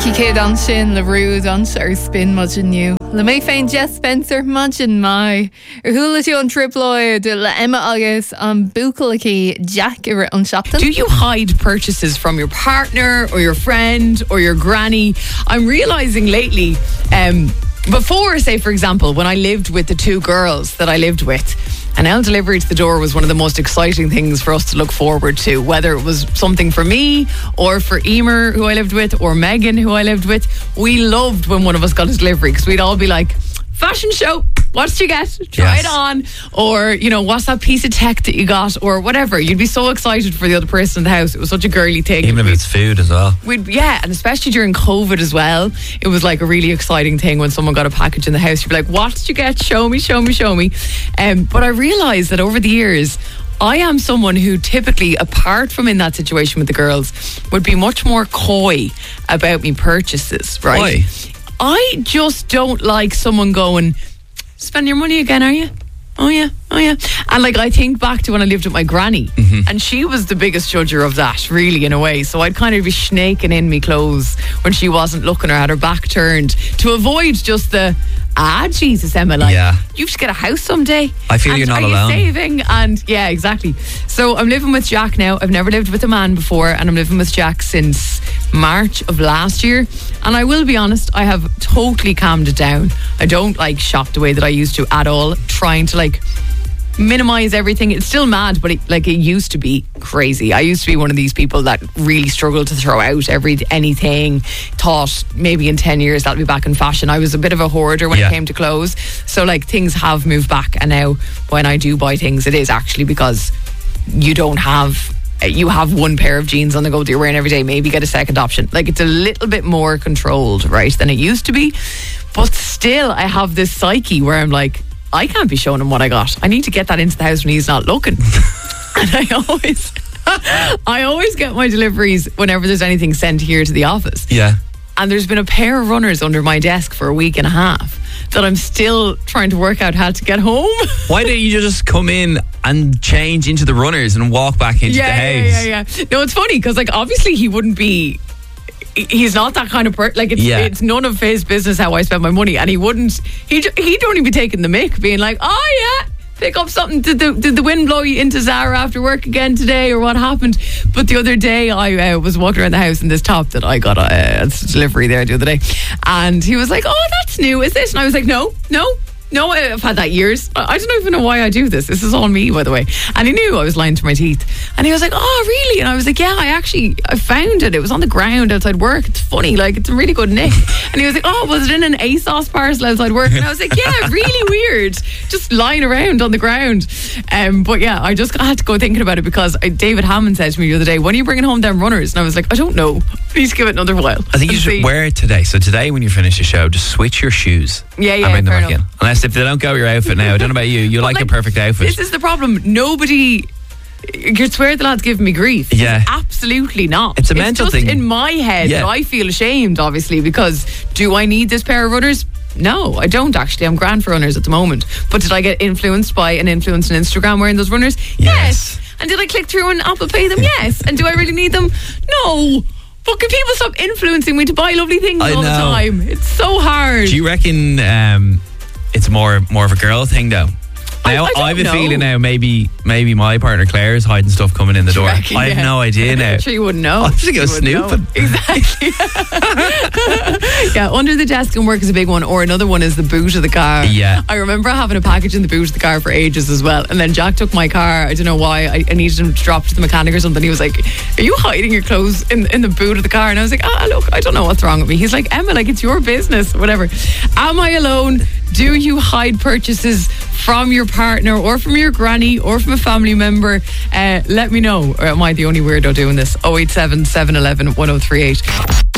Ricky Kidd an sin, le Rude an ar spin mudgin you. Le mé féin Jess Spencer mudgin mai. Hula tú an triploid le Emma agus an bucalaí Jack ar an shopton. Do you hide purchases from your partner or your friend or your granny? I'm realising lately, before, say for example, when I lived with the two girls that I lived with, an L delivery to the door was one of the most exciting things for us to look forward to, whether it was something for me or for Emer, who I lived with, or Megan, who I lived with. We loved when one of us got a delivery because we'd all be like, fashion show, what did you get? Try it on. Or, you know, what's that piece of tech that you got? Or whatever. You'd be so excited for the other person in the house. It was such a girly thing. Even if it's food as well. And especially during COVID as well, it was like a really exciting thing when someone got a package in the house. You'd be like, what did you get? Show me. But I realised that over the years, I am someone who typically, apart from in that situation with the girls, would be much more coy about me purchases, right? Why? I just don't like someone going, spend your money again, are you? Oh yeah. And like, I think back to when I lived with my granny, and she was the biggest judger of that, really, in a way. So I'd kind of be snaking in me clothes when she wasn't looking or had her back turned to avoid just the, Jesus, Emma, like, you should get a house someday. I feel you're not alone. Are you saving? And yeah, exactly. So I'm living with Jack now. I've never lived with a man before, and I'm living with Jack since March of last year. And I will be honest, I have totally calmed it down. I don't like shop the way that I used to at all, trying to like minimize everything. It's still mad, but it used to be crazy. I used to be one of these people that really struggled to throw out anything, thought maybe in 10 years that'll be back in fashion. I was a bit of a hoarder when it came to clothes, so like things have moved back, and now when I do buy things, it is actually because you have one pair of jeans on the go that you're wearing every day. Maybe get a second option. Like, it's a little bit more controlled, right, than it used to be. But still, I have this psyche where I'm like, I can't be showing him what I got. I need to get that into the house when he's not looking. And I always get my deliveries whenever there's anything sent here to the office. Yeah. And there's been a pair of runners under my desk for a week and a half that I'm still trying to work out how to get home. Why don't you just come in and change into the runners and walk back into the house? Yeah. No, it's funny because like obviously he wouldn't be. He's not that kind of person. Like it's none of his business how I spend my money, and he wouldn't. He'd only be taking the mick, being like, "Oh yeah, pick up something. Did the wind blow you into Zara after work again today, or what happened?" But the other day, I was walking around the house in this top that I got a delivery there the other day, and he was like, "Oh, that's new, is it?" And I was like, "No, I've had that years. I don't even know why I do this. This is all me, by the way." And he knew I was lying to my teeth. And he was like, "Oh, really?" And I was like, "Yeah, I found it. It was on the ground outside work. It's funny, like it's a really good nick." And he was like, "Oh, was it in an ASOS parcel outside work?" And I was like, "Yeah, really weird. Just lying around on the ground." But yeah, I just had to go thinking about it because David Hammond said to me the other day, "When are you bringing home them runners?" And I was like, "I don't know. Please give it another while." I think you should wear it today. So today when you finish the show, just switch your shoes. Yeah, and bring them back in. Unless if they don't go with your outfit now. I don't know about you. You like your perfect outfit. This is the problem. Nobody... You'd swear the lad's giving me grief. Yeah. Absolutely not. It's a mental just thing. In my head that I feel ashamed, obviously, because do I need this pair of runners? No, I don't actually. I'm grand for runners at the moment. But did I get influenced by an influencer on Instagram wearing those runners? Yes. And did I click through and Apple Pay them? Yes. And do I really need them? No. But can people stop influencing me to buy lovely things all the time? It's so hard. Do you reckon it's more of a girl thing though? Now I have a feeling now maybe my partner Claire is hiding stuff coming in the door. Reckon, I have no idea now. I'm sure you wouldn't know. I'm just go snooping. Exactly. Yeah, under the desk and work is a big one, or another one is the boot of the car. Yeah. I remember having a package in the boot of the car for ages as well, and then Jack took my car. I don't know why. I needed him to drop to the mechanic or something. He was like, "Are you hiding your clothes in the boot of the car?" And I was like, look, I don't know what's wrong with me. He's like, "Emma, like it's your business, whatever." Am I alone? Do you hide purchases from your partner or from your granny or from a family member? Let me know. Or am I the only weirdo doing this? 087 711 1038.